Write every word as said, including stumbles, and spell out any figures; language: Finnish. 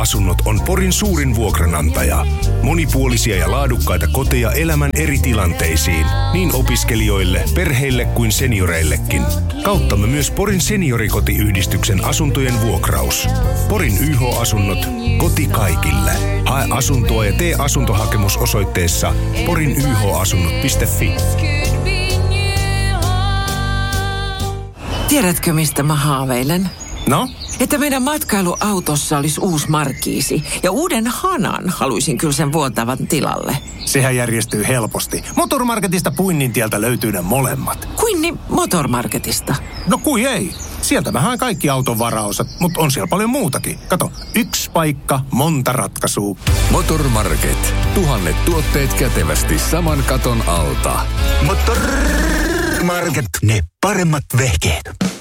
Asunnot on Porin suurin vuokranantaja. Monipuolisia ja laadukkaita koteja elämän eri tilanteisiin, niin opiskelijoille, perheille kuin senioreillekin. Kauttamme myös Porin seniorikotiyhdistyksen asuntojen vuokraus. Porin Y H-asunnot, koti kaikille. Hae asuntoa ja tee asuntohakemus osoitteessa porin y h asunnot piste f i. Tiedätkö, mistä mä haaveilen? No? Että meidän matkailuautossa olisi uusi markiisi. Ja uuden hanan haluaisin kyllä sen vuotavan tilalle. Sehän järjestyy helposti. Motormarketista Puinnintieltä löytyy ne molemmat. Kuinni Motormarketista? No kui ei. Sieltä mä haen kaikki auton varaosat, mutta on siellä paljon muutakin. Kato, yksi paikka, monta ratkaisua. Motormarket. Tuhannet tuotteet kätevästi saman katon alta. Motormarket. Ne paremmat vehkeet.